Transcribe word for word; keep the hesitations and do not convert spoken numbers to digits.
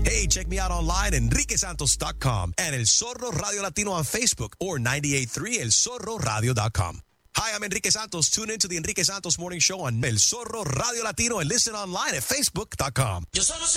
Hey, check me out online, enrique santos dot com, and El Zorro Radio Latino on Facebook, or ninety-eight point three el zorro radio dot com. Hi, I'm Enrique Santos. Tune in to the Enrique Santos Morning Show on El Zorro Radio Latino and listen online at facebook dot com. Yo solo sé